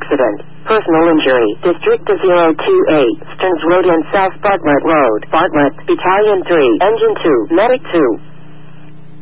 accident. Personal injury. District 028. Stearns Road and South Bartlett Road. Bartlett. Battalion 3. Engine 2. Medic 2.